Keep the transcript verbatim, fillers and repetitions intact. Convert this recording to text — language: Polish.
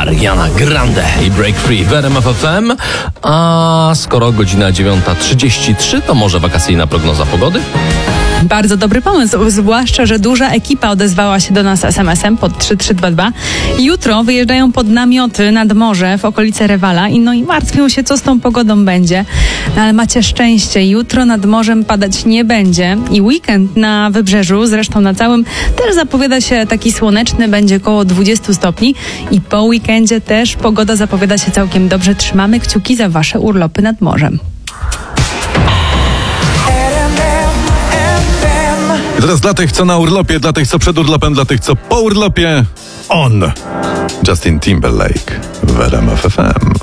Ariana Grande i Break Free w R M F F M. A skoro godzina dziewiąta trzydzieści trzy, to może wakacyjna prognoza pogody? Bardzo dobry pomysł, zwłaszcza, że duża ekipa odezwała się do nas es em esem pod trzy trzy dwa dwa. Jutro wyjeżdżają pod namioty nad morze w okolice Rewala i no i martwią się, co z tą pogodą będzie. No, ale macie szczęście, jutro nad morzem padać nie będzie i weekend na Wybrzeżu, zresztą na całym, też zapowiada się taki słoneczny, będzie około dwadzieścia stopni i po weekendzie też pogoda zapowiada się całkiem dobrze. Trzymamy kciuki za wasze urlopy nad morzem. I teraz dla tych, co na urlopie, dla tych, co przed urlopem, dla tych, co po urlopie, on! Justin Timberlake w R M F F M.